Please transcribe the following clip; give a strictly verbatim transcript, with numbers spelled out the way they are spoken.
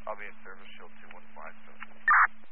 I'll be in service, shield two one five seven.